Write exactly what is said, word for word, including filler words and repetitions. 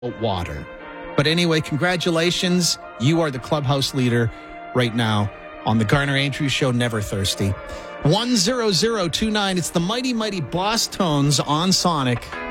water. But anyway, congratulations. You are the clubhouse leader right now on the Garner Andrews Show, Never Thirsty. one zero zero two nine. It's the Mighty Mighty Boss Tones on Sonic.